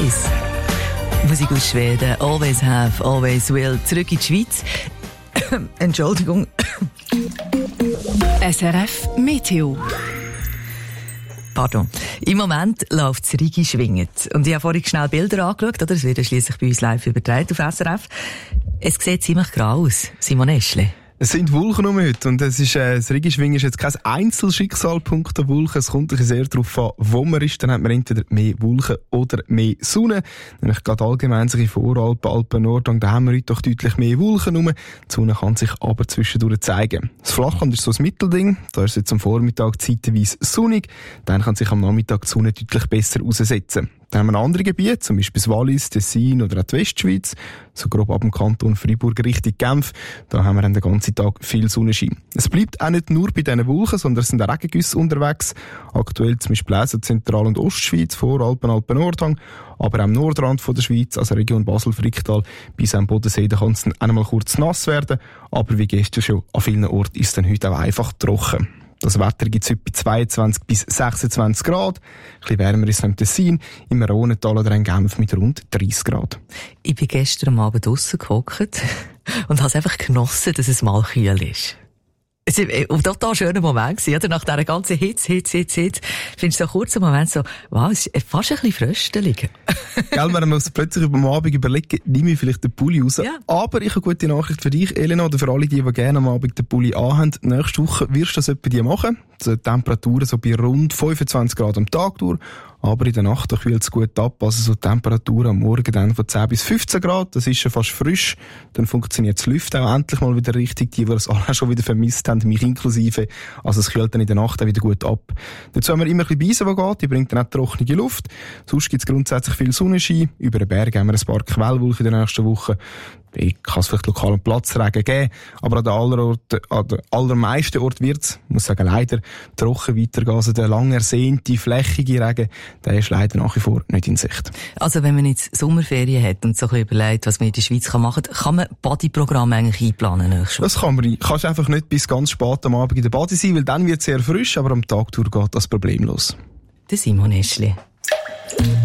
1. Musik aus Schweden. Always have, always will. Zurück in die Schweiz. Entschuldigung. SRF Meteo. Pardon. Im Moment läuft es Rigi schwingend. Und ich habe vorhin schnell Bilder angeschaut, oder? Das wird ja schliesslich bei uns live übertragen auf SRF. Es sieht ziemlich grau aus. Simon Eschle. Es sind Wolken um heute und das Rigi-Schwingen ist jetzt kein Einzelschicksalpunkt der Wolken. Es kommt sehr darauf an, wo man ist. Dann hat man entweder mehr Wolken oder mehr Sonne. Nämlich gerade allgemein sich in Voralpen, Alpen, Nordrhein, da haben wir heute doch deutlich mehr Wolken rum. Die Sonne kann sich aber zwischendurch zeigen. Das Flachland ist so ein Mittelding. Da ist es jetzt am Vormittag zeitweise sonnig. Dann kann sich am Nachmittag die Sonne deutlich besser aussetzen. Dann haben wir andere Gebiete, zum Beispiel das Wallis, Tessin oder auch die Westschweiz, so grob ab dem Kanton Freiburg Richtung Genf. Da haben wir den ganzen Tag viel Sonnenschein. Es bleibt auch nicht nur bei diesen Wolken, sondern es sind auch Regengüsse unterwegs. Aktuell zum Beispiel auch Zentral- und Ostschweiz, Voralpen, Alpen, Nordhang, aber auch am Nordrand von der Schweiz, also Region Basel-Fricktal, bis am Bodensee, da kann es dann auch mal kurz nass werden. Aber wie gestern schon, an vielen Orten ist es dann heute auch einfach trocken. Das Wetter gibt es heute bei 22 bis 26 Grad. Ein bisschen wärmer ist es im Tessin, im Rhonental oder in Genf mit rund 30 Grad. Ich bin gestern am Abend draussen gehockt und habe es einfach genossen, dass es mal kühl ist. Es war ein total schöner Moment, oder? Nach dieser ganzen Hitze. Findest du so einen kurzen Moment so, wow, es ist fast ein bisschen fröstelig. Gell, wenn man plötzlich über den Abend überlegen, nehme ich vielleicht den Pulli raus. Ja. Aber ich habe eine gute Nachricht für dich, Elena, oder für alle, die gerne am Abend den Pulli anhaben. Nächste Woche wirst du das etwa machen. Die Temperaturen so bei rund 25 Grad am Tag durch. Aber in der Nacht kühlt es gut ab. Also so Temperaturen am Morgen dann von 10 bis 15 Grad. Das ist schon fast frisch. Dann funktioniert das Lüften auch endlich mal wieder richtig. Die es alle schon wieder vermisst haben, mich inklusive. Also es kühlt dann in der Nacht auch wieder gut ab. Dazu haben wir immer ein bisschen Beise, die geht. Die bringt dann auch trockene Luft. Sonst gibt es grundsätzlich viel Sonnenschein. Über den Berg haben wir ein paar Quellwolken in der nächsten Woche. Ich kann es vielleicht lokalen Platzregen geben, aber an den allermeisten Orten wird es, muss sagen, leider trocken weitergehen. Also der lang ersehnte, flächige Regen, der ist leider nach wie vor nicht in Sicht. Also wenn man jetzt Sommerferien hat und so ein bisschen überlegt, was man in der Schweiz machen kann man Bodyprogramme eigentlich einplanen? Das kann man. Kannst einfach nicht bis ganz spät am Abend in der Body sein, weil dann wird es sehr frisch, aber am Tag durch geht das problemlos. Der Simon Eschli.